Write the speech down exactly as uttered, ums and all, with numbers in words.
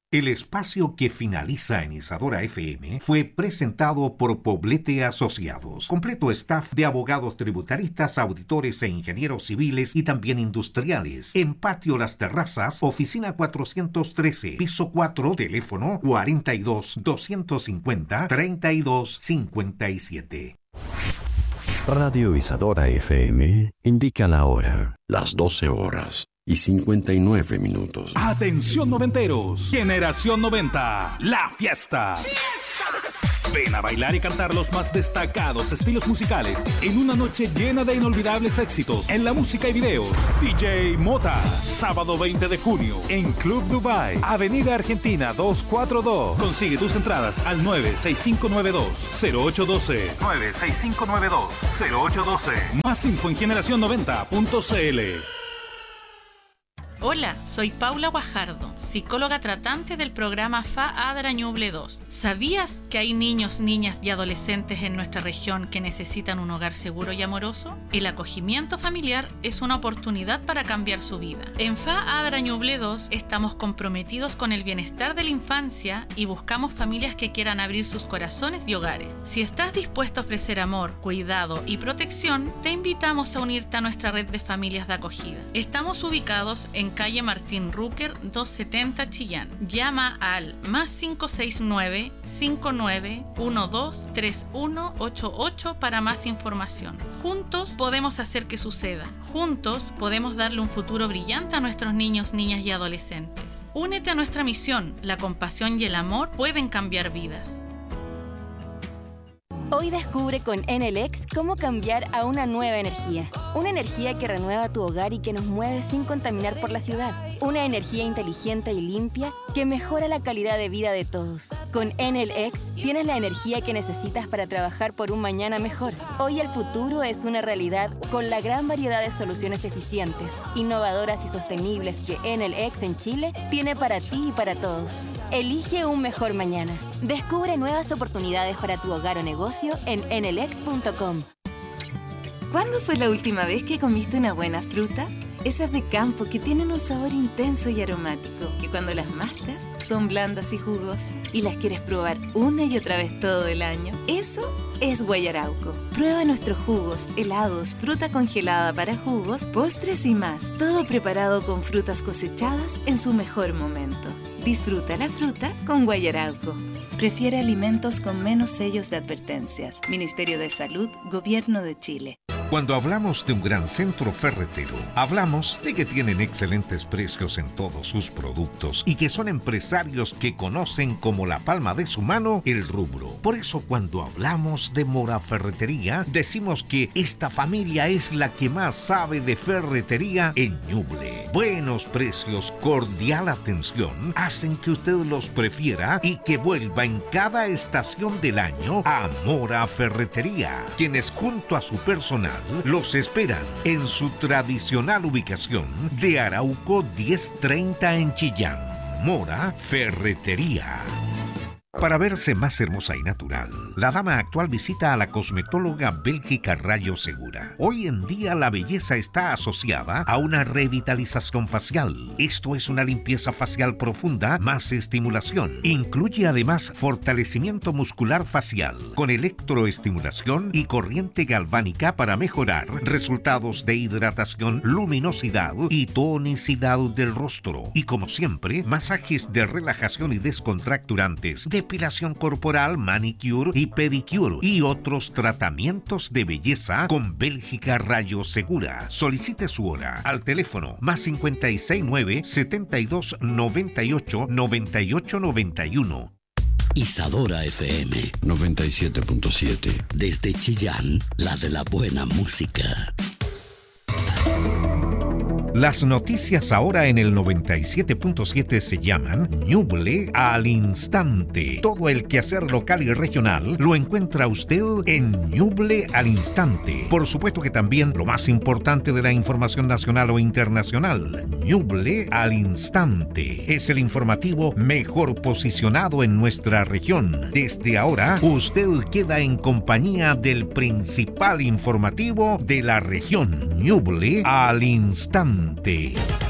El espacio que finaliza en Isadora F M fue presentado por Poblete Asociados, completo staff de abogados tributaristas, auditores e ingenieros civiles y también industriales. En Patio Las Terrazas, oficina cuatrocientos trece, piso cuatro, teléfono cuarenta y dos, doscientos cincuenta, treinta y dos cincuenta y siete. Radio Isadora F M indica la hora. Las doce horas y cincuenta y nueve minutos. Atención noventeros, Generación noventa, la fiesta. Ven a bailar y cantar los más destacados estilos musicales en una noche llena de inolvidables éxitos en la música y videos. D J Mota, sábado veinte de junio en Club Dubai, Avenida Argentina doscientos cuarenta y dos. Consigue tus entradas al nueve seis cinco nueve dos cero ocho uno dos. nueve seis cinco nueve dos cero ocho uno dos. Más info en generación noventa punto c l. Hola, soy Paula Guajardo, psicóloga tratante del programa F A ADRA Ñuble dos. ¿Sabías que hay niños, niñas y adolescentes en nuestra región que necesitan un hogar seguro y amoroso? El acogimiento familiar es una oportunidad para cambiar su vida. En F A ADRA Ñuble dos estamos comprometidos con el bienestar de la infancia y buscamos familias que quieran abrir sus corazones y hogares. Si estás dispuesto a ofrecer amor, cuidado y protección, te invitamos a unirte a nuestra red de familias de acogida. Estamos ubicados en calle Martín Rúquer doscientos setenta Chillán. Llama al más cinco seis nueve, cinco nueve uno dos, tres uno ocho ocho para más información. Juntos podemos hacer que suceda. Juntos podemos darle un futuro brillante a nuestros niños, niñas y adolescentes. Únete a nuestra misión. La compasión y el amor pueden cambiar vidas. Hoy descubre con Enel X cómo cambiar a una nueva energía. Una energía que renueva tu hogar y que nos mueve sin contaminar por la ciudad. Una energía inteligente y limpia que mejora la calidad de vida de todos. Con Enel X tienes la energía que necesitas para trabajar por un mañana mejor. Hoy el futuro es una realidad con la gran variedad de soluciones eficientes, innovadoras y sostenibles que Enel X en Chile tiene para ti y para todos. Elige un mejor mañana. Descubre nuevas oportunidades para tu hogar o negocio en enelex punto com. ¿Cuándo fue la última vez que comiste una buena fruta? Esas de campo que tienen un sabor intenso y aromático, que cuando las mascas son blandas y jugosas y las quieres probar una y otra vez todo el año. Eso es Guayarauco. Prueba nuestros jugos, helados, fruta congelada para jugos, postres y más. Todo preparado con frutas cosechadas en su mejor momento. Disfruta la fruta con Guayarauco. Prefiere alimentos con menos sellos de advertencias. Ministerio de Salud, Gobierno de Chile. Cuando hablamos de un gran centro ferretero, hablamos de que tienen excelentes precios en todos sus productos y que son empresarios que conocen como la palma de su mano el rubro. Por eso cuando hablamos de Mora Ferretería, decimos que esta familia es la que más sabe de ferretería en Ñuble. Buenos precios, cordial atención, hacen que usted los prefiera y que vuelva en cada estación del año a Mora Ferretería, quienes junto a su personal los esperan en su tradicional ubicación de Arauco diez treinta en Chillán. Mora Ferretería. Para verse más hermosa y natural, la dama actual visita a la cosmetóloga Bélgica Rayo Segura. Hoy en día la belleza está asociada a una revitalización facial. Esto es una limpieza facial profunda más estimulación. Incluye además fortalecimiento muscular facial con electroestimulación y corriente galvánica para mejorar resultados de hidratación, luminosidad y tonicidad del rostro. Y como siempre, masajes de relajación y descontracturantes, depilación corporal, manicure y pedicure y otros tratamientos de belleza con Bélgica Rayo Segura. Solicite su hora al teléfono más cincuenta y seis nueve, setenta y dos, noventa y ocho, noventa y ocho, noventa y uno. Isadora F M noventa y siete punto siete. Desde Chillán, la de la buena música. Las noticias ahora en el noventa y siete punto siete se llaman Ñuble al Instante. Todo el quehacer local y regional lo encuentra usted en Ñuble al Instante. Por supuesto que también lo más importante de la información nacional o internacional. Ñuble al Instante es el informativo mejor posicionado en nuestra región. Desde ahora, usted queda en compañía del principal informativo de la región. Ñuble al Instante.